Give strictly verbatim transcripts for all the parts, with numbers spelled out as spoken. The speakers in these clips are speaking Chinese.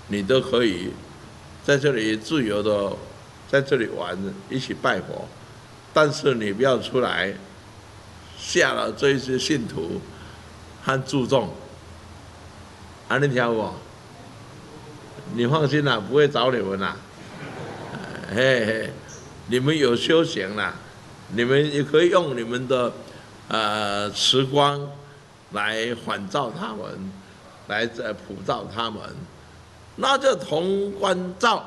你都可以在这里自由的在这里玩，一起拜佛。但是你不要出来吓了这一些信徒和注众。啊，你听我，你放心啦，不会找你们啦。嘿嘿，你们有修行啦，你们也可以用你们的呃慈光来反照他们，来呃普照他们，那就同观照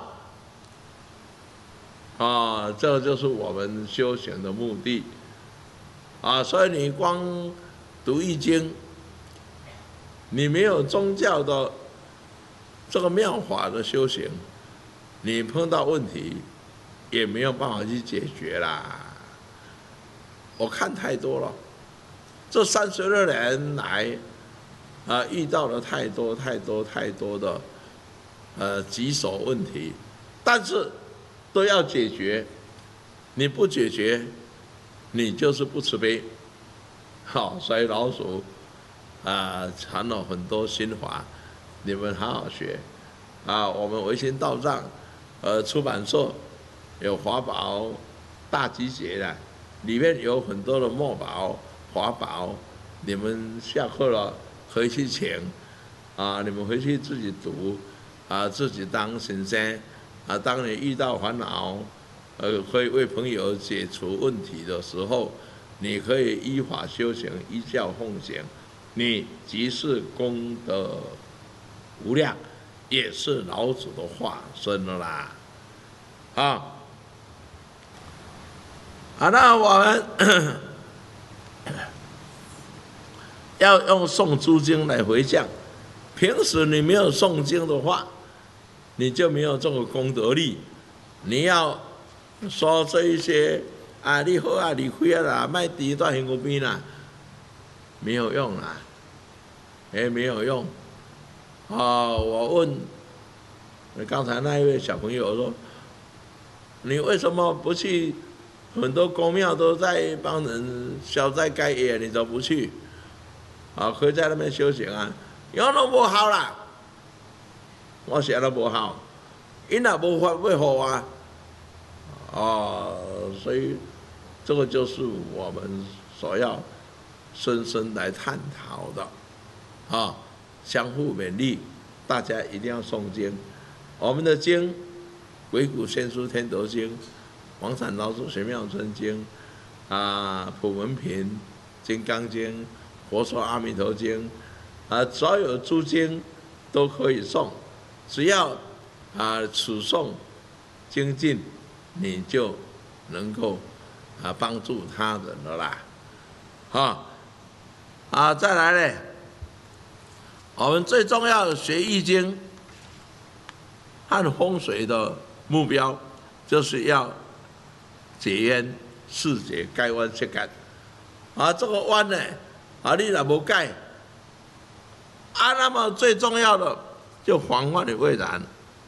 啊，这就是我们修行的目的啊。所以你光读易经，你没有宗教的这个妙法的修行，你碰到问题也没有办法去解决啦。我看太多了，这三十二年来，啊，遇到了太多太多太多的呃棘手问题，但是都要解决。你不解决，你就是不慈悲。好，所以老鼠啊传了很多心法，你们好好学啊。我们维新道藏呃出版社有华宝大集结的，里面有很多的墨宝华宝，你们下课了可以去请啊，你们回去自己读啊，自己当神仙啊。当你遇到烦恼，呃，可以为朋友解除问题的时候，你可以依法修行，依教奉行，你即是功德无量，也是老子的化身了啦，啊！啊，那我们要用诵诸经来回向。平时你没有诵经的话，你就没有这个功德力。你要说这一些啊，你好啊，你亏啊啦，卖低到幸福边啦，没有用啦，也没有用。啊，我问刚才那一位小朋友我说，你为什么不去？很多公庙都在帮人消灾解业，你都不去？啊，可以在那边修行啊，样都无效啦。我写都无效，因也无法要互我。哦，所以这个就是我们所要深深来探讨的啊，相互勉励，大家一定要诵经。我们的经，《鬼谷先书天德经》。王禅老祖玄妙真经，啊，普门品、金刚经、佛说阿弥陀经，啊，所有诸经都可以诵，只要啊持诵精进，你就能够啊帮助他人了啦，啊啊，再来呢，我们最重要的学易经和风水的目标，就是要解冤释结，解冤释结。啊，这个冤呢，啊，你若无解，啊，那么最重要的就防患于未然。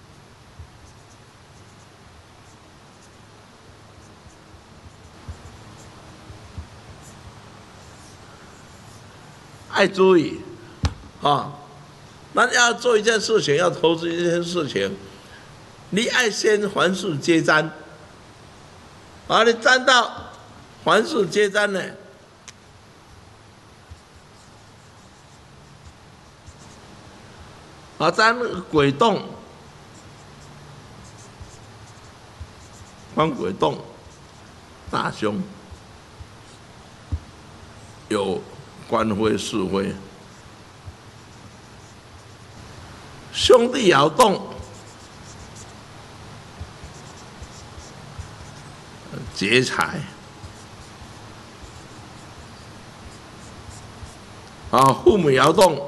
爱注意，啊，那要做一件事情，要投资一件事情，你爱先凡事皆沾。啊，你沾到凡事皆沾呢，啊，沾鬼洞，官鬼洞，大凶，有官非是非，兄弟爻动。劫财啊，父母爻动，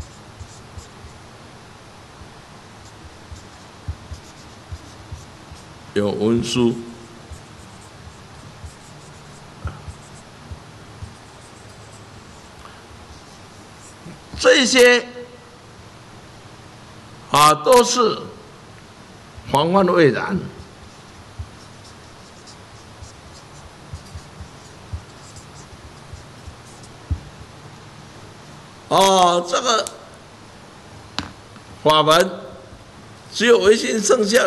有文书，这些啊都是防患未然。哦，这个法门只有唯心圣教